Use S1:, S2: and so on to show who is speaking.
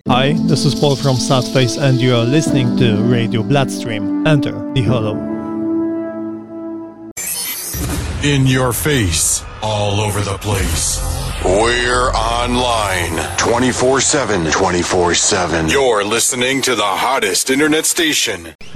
S1: Hi, this is Paul from Sadface and you are listening to Radio Bloodstream. Enter the Hollow.
S2: In your face, all over the place.
S3: We're online 24/7. 24/7.
S2: You're listening to the hottest internet station.